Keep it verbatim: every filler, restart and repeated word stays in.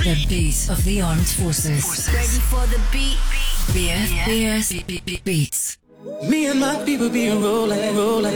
The beat of the armed forces. Ready for the beat. B F B S Beats. Me and my people be rolling, rolling.